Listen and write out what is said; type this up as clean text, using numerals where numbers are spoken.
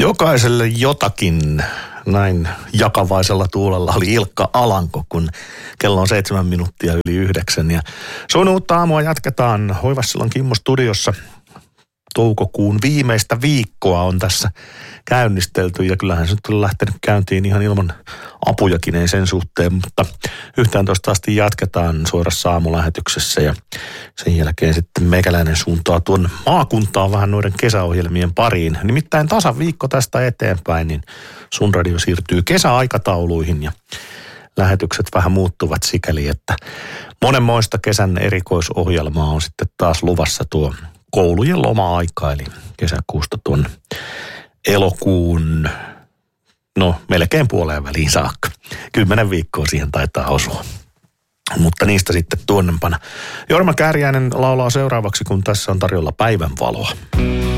Jokaiselle jotakin, näin jakavaisella tuulella oli Ilkka Alanko, kun kello on 7 minuuttia yli 9. Ja Suomen uutta aamua jatketaan Hoivassilon Kimmo studiossa. Toukokuun viimeistä viikkoa on tässä käynnistelty ja kyllähän se nyt on lähtenyt käyntiin ihan ilman apujakin, ei sen suhteen, mutta 11 asti jatketaan suorassa aamulähetyksessä ja sen jälkeen sitten meikäläinen suuntaa tuon maakuntaan vähän noiden kesäohjelmien pariin. Nimittäin tasan viikko tästä eteenpäin, niin Sun Radio siirtyy kesäaikatauluihin ja lähetykset vähän muuttuvat sikäli, että monenmoista kesän erikoisohjelmaa on sitten taas luvassa tuo koulujen loma-aika, eli kesäkuusta tuon elokuun, melkein puoleen väliin saakka. 10 viikkoa siihen taitaa osua. Mutta niistä sitten tuonnempana. Jorma Kääriäinen laulaa seuraavaksi, kun tässä on tarjolla päivänvaloa.